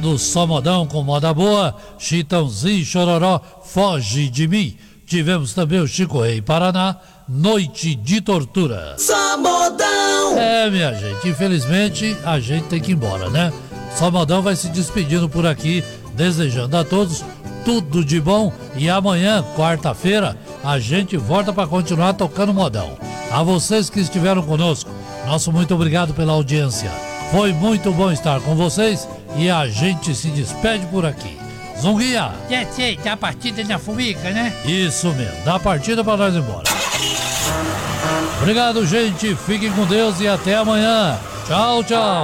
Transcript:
Do Só Modão com moda boa, Chitãozinho Chororó, Foge de Mim. Tivemos também o Chico Rei Paraná, Noite de Tortura. Só Modão. Minha gente, infelizmente a gente tem que ir embora, né? Só Modão vai se despedindo por aqui, desejando a todos tudo de bom, e amanhã, quarta-feira, a gente volta para continuar tocando modão. A vocês que estiveram conosco, nosso muito obrigado pela audiência. Foi muito bom estar com vocês e a gente se despede por aqui. Zunguinha! Dá a partida na fumica, né? Isso mesmo, dá a partida para nós ir embora. Obrigado, gente. Fiquem com Deus e até amanhã. Tchau, tchau.